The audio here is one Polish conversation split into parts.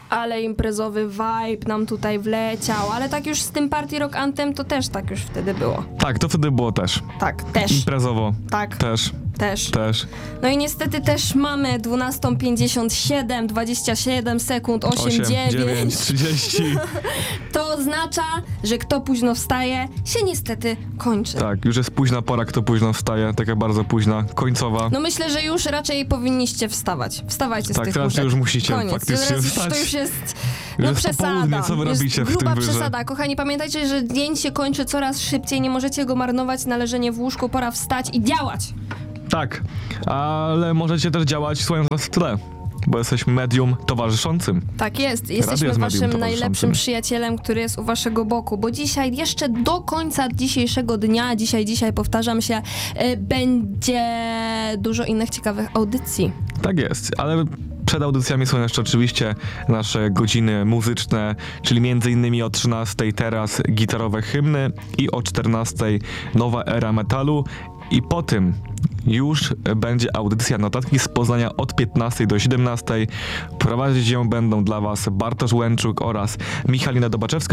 ale imprezowy vibe nam tutaj wleciał, ale tak już z tym Party Rock Anthem to też tak już wtedy było. Tak, to wtedy było też. Tak, też. Imprezowo. Tak. Też. No i niestety też mamy 12:57, 27 sekund, 8, 9. 30. To oznacza, że kto późno wstaje, się niestety kończy. Tak, już jest późna pora, kto późno wstaje, taka bardzo późna, końcowa. No myślę, że już raczej powinniście wstawać. Wstawajcie z Tak, tych teraz łóżek. już musicie Koniec. faktycznie Teraz wstać. to już jest Już jest przesada. popołudnie, co wy Jest robicie w gruba tym wyrze? przesada. Kochani, pamiętajcie, że dzień się kończy coraz szybciej, nie możecie go marnować na leżenie w łóżku, pora wstać i działać. Tak, ale możecie też działać słuchając nas w tle, bo jesteśmy medium towarzyszącym. Tak jest. Radio Jesteśmy jest medium waszym towarzyszącym. najlepszym przyjacielem, który jest u waszego boku, bo dzisiaj, jeszcze do końca dzisiejszego dnia, dzisiaj powtarzam się, będzie dużo innych ciekawych audycji. Tak jest, ale przed audycjami są jeszcze oczywiście nasze godziny muzyczne, czyli między innymi o 13:00 teraz gitarowe hymny i o 14:00 nowa era metalu. I po tym już będzie audycja Notatki z Poznania od 15:00 do 17:00. Prowadzić ją będą dla was Bartosz Łęczuk oraz Michalina Dobaczewska.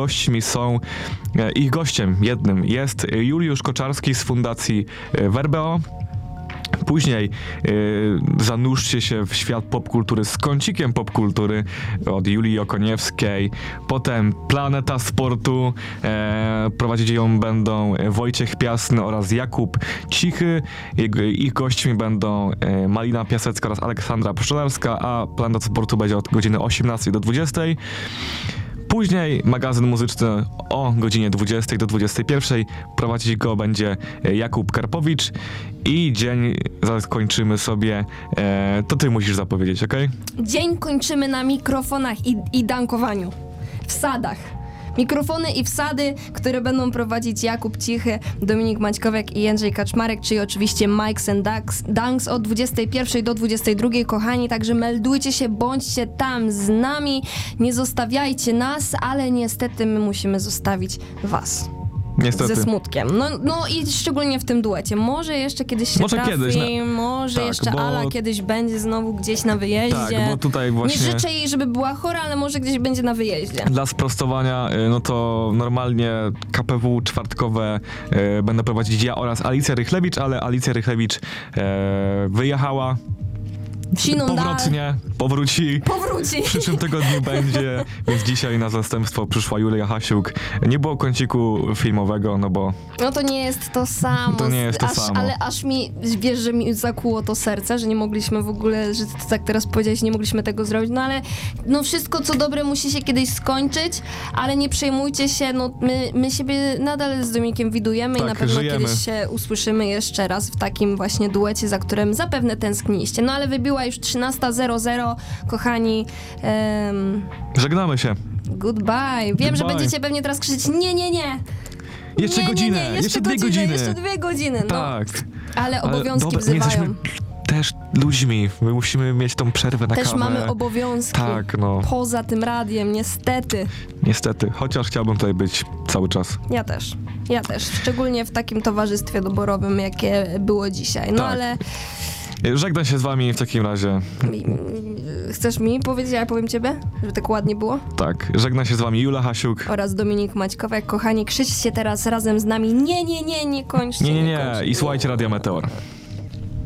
Ich gościem jednym jest Juliusz Koczarski z Fundacji Verbeo. Później zanurzcie się w świat popkultury z kącikiem popkultury od Julii Okoniewskiej. Potem Planeta Sportu. Prowadzić ją będą Wojciech Piasny oraz Jakub Cichy. Ich gośćmi będą Malina Piasecka oraz Aleksandra Pszczelarska, a Planeta Sportu będzie od godziny 18:00 do 20:00. Później magazyn muzyczny o godzinie 20:00 do 21:00. Prowadzić go będzie Jakub Karpowicz i dzień zakończymy sobie, to ty musisz zapowiedzieć, okej? Dzień kończymy na mikrofonach i dankowaniu. Wsadach. Mikrofony i wsady, które będą prowadzić Jakub Cichy, Dominik Maćkowiak i Jędrzej Kaczmarek, czyli oczywiście Mikes and Dunks od 21:00 do 22:00, kochani, także meldujcie się, bądźcie tam z nami, nie zostawiajcie nas, ale niestety my musimy zostawić was. Niestety. Ze smutkiem. No i szczególnie w tym duecie. Może jeszcze kiedyś się Może trafi, kiedyś, może tak, jeszcze bo... Ala kiedyś będzie znowu gdzieś na wyjeździe. Tak, bo tutaj właśnie... Nie życzę jej, żeby była chora, ale może gdzieś będzie na wyjeździe. Dla sprostowania, no to normalnie KPW czwartkowe będę prowadzić ja oraz Alicja Rychlewicz, ale Alicja Rychlewicz wyjechała. Powróci. W przyszłym tygodniu będzie, więc dzisiaj na zastępstwo przyszła Julia Hasiuk. Nie było kąciku filmowego, no bo... No to nie jest to samo. To nie jest to samo. Ale aż mi, wiesz, że mi zakłuło to serce, że nie mogliśmy w ogóle, że ty tak teraz powiedziałeś, nie mogliśmy tego zrobić, no ale no wszystko co dobre musi się kiedyś skończyć, ale nie przejmujcie się, no my siebie nadal z Dominikiem widujemy tak, i na pewno żyjemy. kiedyś się usłyszymy jeszcze raz w takim właśnie duecie, za którym zapewne tęskniliście. No ale wybiła już 13:00, kochani. Żegnamy się. Goodbye. Wiem, że będziecie pewnie teraz krzyczeć nie. Jeszcze godzinę, jeszcze 2 godziny. Jeszcze 2 godziny, no. Tak. Ale obowiązki dobra, wzywają. jesteśmy też ludźmi. My musimy mieć tą przerwę na też kawę. mamy obowiązki. Tak, no. Poza tym radiem, niestety. Niestety, chociaż chciałbym tutaj być cały czas. Ja też. Szczególnie w takim towarzystwie doborowym, jakie było dzisiaj. No tak. ale... Żegnam się z wami w takim razie. Chcesz mi powiedzieć, a ja powiem ciebie? Że tak ładnie było? Tak, żegna się z wami Julia Hasiuk. Oraz Dominik Maćkowiak. Kochani, krzyczcie teraz razem z nami. Nie kończcie. Nie. I słuchajcie Radia Meteor.